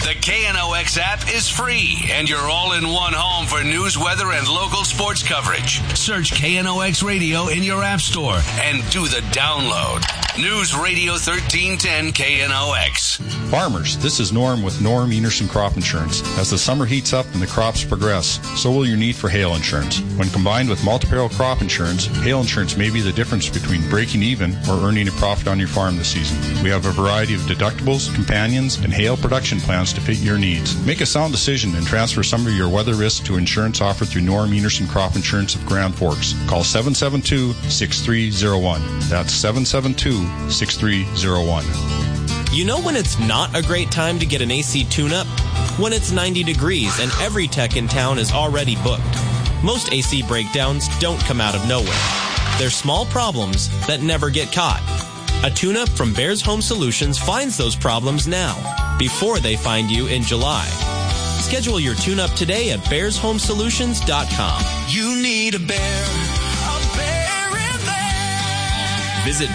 The KNOX app is free, and you're all in one home for news, weather, and local sports coverage. Search KNOX Radio in your app store and do the download. News Radio 1310 KNOX. Farmers, this is Norm with Norm Enerson Crop Insurance. As the summer heats up and the crops progress, so will your need for hail insurance. When combined with multi-peril crop insurance, hail insurance may be the difference between breaking even or earning a profit on your farm this season. We have a variety of deductibles, companions, and hail production plans to fit your needs. Make a sound decision and transfer some of your weather risk to insurance offered through Norm Enerson Crop Insurance of Grand Forks. Call 772-6301. That's 772-6301. You know when it's not a great time to get an AC tune-up? When it's 90 degrees and every tech in town is already booked. Most AC breakdowns don't come out of nowhere. They're small problems that never get caught. A tune-up from Bears Home Solutions finds those problems now, before they find you in July. Schedule your tune-up today at bearshomesolutions.com. You need a bear in there. Visit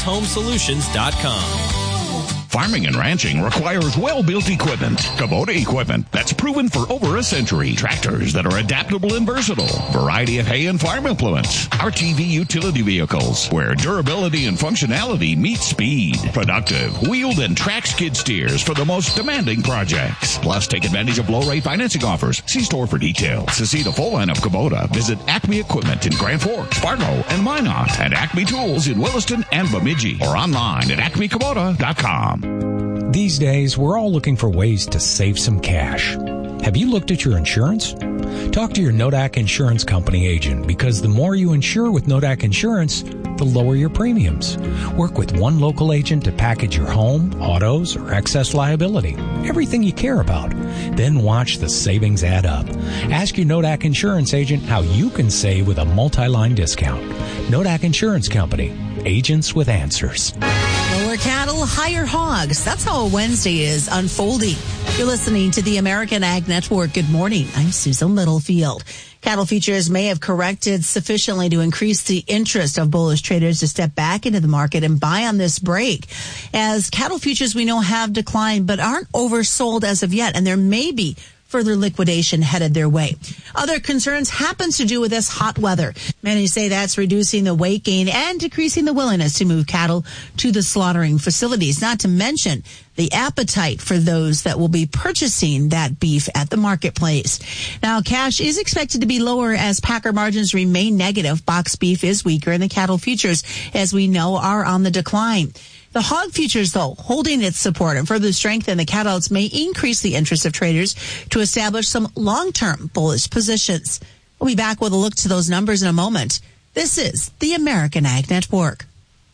bearshomesolutions.com. Farming and ranching requires well-built equipment. Kubota equipment that's proven for over a century. Tractors that are adaptable and versatile. Variety of hay and farm implements. RTV utility vehicles where durability and functionality meet speed. Productive, wheeled and track skid steers for the most demanding projects. Plus, take advantage of low-rate financing offers. See store for details. To see the full line of Kubota, visit Acme Equipment in Grand Forks, Fargo, and Minot, and Acme Tools in Williston and Bemidji, or online at acmekubota.com. These days, we're all looking for ways to save some cash. Have you looked at your insurance? Talk to your Nodak Insurance Company agent, because the more you insure with Nodak Insurance, the lower your premiums. Work with one local agent to package your home, autos, or excess liability. Everything you care about. Then watch the savings add up. Ask your Nodak Insurance agent how you can save with a multi-line discount. Nodak Insurance Company. Agents with answers. Lower cattle, higher hogs. That's how a Wednesday is unfolding. You're listening to the American Ag Network. Good morning. I'm Susan Littlefield. Cattle futures may have corrected sufficiently to increase the interest of bullish traders to step back into the market and buy on this break. As cattle futures we know have declined but aren't oversold as of yet, and there may be further liquidation headed their way. Other concerns happens to do with this hot weather. Many say that's reducing the weight gain and decreasing the willingness to move cattle to the slaughtering facilities, not to mention the appetite for those that will be purchasing that beef at the marketplace. Now, cash is expected to be lower as packer margins remain negative. Box beef is weaker, and the cattle futures, as we know, are on the decline. The hog futures, though, holding its support and further strengthen the catouts may increase the interest of traders to establish some long-term bullish positions. We'll be back with a look to those numbers in a moment. This is the American Ag Network.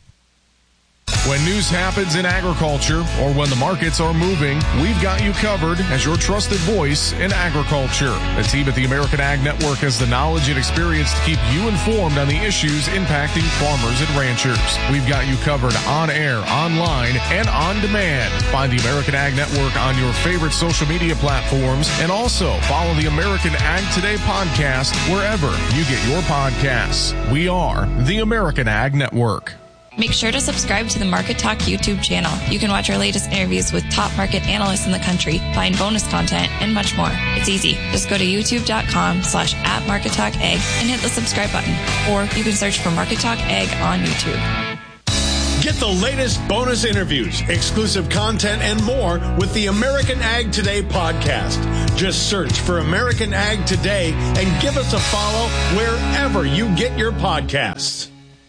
When news happens in agriculture or when the markets are moving, we've got you covered as your trusted voice in agriculture. The team at the American Ag Network has the knowledge and experience to keep you informed on the issues impacting farmers and ranchers. We've got you covered on air, online, and on demand. Find the American Ag Network on your favorite social media platforms, and also follow the American Ag Today podcast wherever you get your podcasts. We are the American Ag Network. Make sure to subscribe to the Market Talk YouTube channel. You can watch our latest interviews with top market analysts in the country, find bonus content, and much more. It's easy. Just go to youtube.com/@MarketTalkAg and hit the subscribe button. Or you can search for Market Talk Ag on YouTube. Get the latest bonus interviews, exclusive content, and more with the American Ag Today podcast. Just search for American Ag Today and give us a follow wherever you get your podcasts.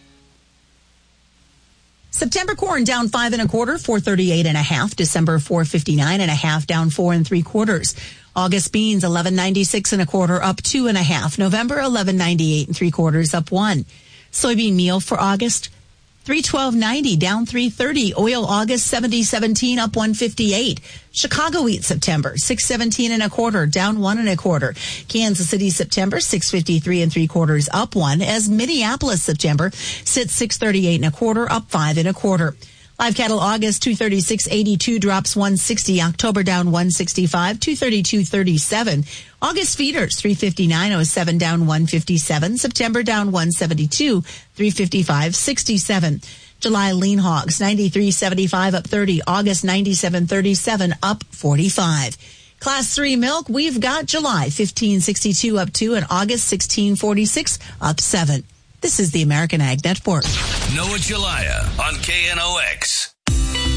September corn down 5 1/4, 438.5. December 459.5, down 4 3/4. August beans 1196 1/4, up 2 1/2. November 1198 3/4, up 1. Soybean meal for August 312.90, down 330. Oil August 70.17, up 158. Chicago wheat September 617 1/4, down 1 1/4. Kansas City September 653 3/4, up 1. As Minneapolis September sits 638 1/4, up 5 1/4. Live cattle August 236.82, drops 160. October down 165, 232.37. August feeders 359.07, down 157. September down 172, 355.67. July lean hogs, 93.75 up 30. August 97.37 up 45. Class 3 milk, we've got July 15.62 up 2 and August 16.46 up 7. This is the American Ag Network. Noah Jalaya on KNOX.